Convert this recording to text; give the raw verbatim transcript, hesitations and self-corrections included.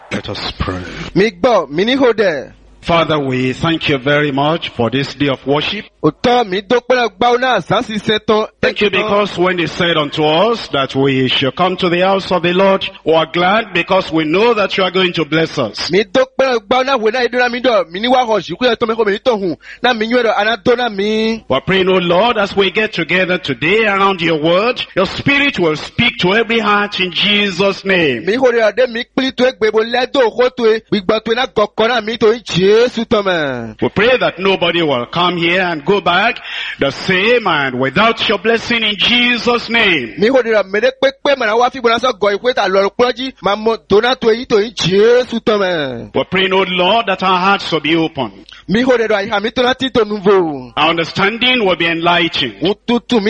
Let us pray. Mi gbọ́, mi ní hode. Father, we thank you very much for this day of worship. Òtọ́ mi dópẹ́ náà gbáwó náà sáǹsì sẹ́tọ́. Thank you because when they said unto us that we should come to the house of the Lord, we are glad because we know that you are going to bless us. Mi dópẹ́ náà gbáwó náà wò náà ìdúrà mi dọ̀, mi ní wá hàn ṣùkú yẹn tó mẹ́kọ̀ọ́ mi ní tọ̀hún, náà mi yún ẹ̀rọ anadó náà mi. We're praying, O Lord, as we get together today around your word, your spirit will speak to every heart in Jesus' name. Mi hòrè ọ̀dẹ́ mi pílí tó ẹgbẹ́ bo lẹ́dọ̀ òkú tó e, gbígbọ́ tó iná gọ̀kọ́ náà mi tó ń Jésù tọ́mẹ̀. We pray that nobody will come here and go back the same and without your blessing in Jesus' name. Mi hòrè ọ̀ mẹ́lẹ́ pépé màá wá fíbọn lásán gọ̀ ìwé tà lọ́rùn pọ́njí, màá mọ dòná tó èyí tó ń Jésù tọ́mẹ̀. We're praying, O Lord, that our hearts will be open. Mi hòrè ọ̀ àyíká mi tó náà tí tó nu vò. Our understanding will be enlightened. Òtútù mi